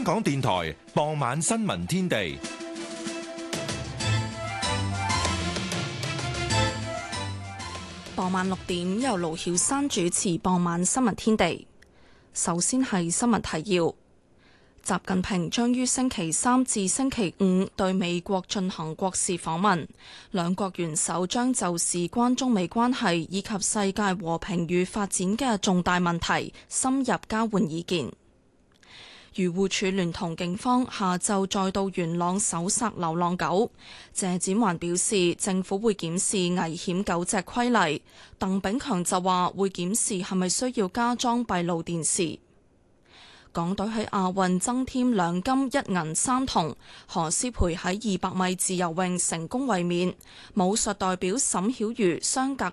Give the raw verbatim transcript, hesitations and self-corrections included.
港電台傍晚新聞天地。 傍晚六點，由盧曉珊主持傍晚新聞天地。首先係新聞提要：習近平將於星期三至星期五對美國進行國事訪問，兩國元首將就事關中美關係以及世界和平與發展嘅重大問題深入交換意見。漁護署聯同警方下晝再到元朗搜殺流浪狗。謝展寰表示，政府會檢視危險狗隻規例。鄧炳強就話會檢視係咪需要加裝閉路電視。港隊喺亞運增添兩金一銀三銅，何詩蓓喺二百米自由泳成功衛冕。武術代表沈曉瑜相隔